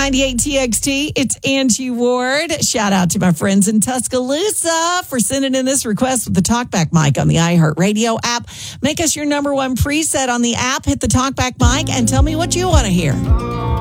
98 TXT, it's Angie Ward. Shout out to my friends in Tuscaloosa for sending in this request with the TalkBack mic on the iHeartRadio app. Make us your number one preset on the app. Hit the TalkBack mic and tell me what you want to hear.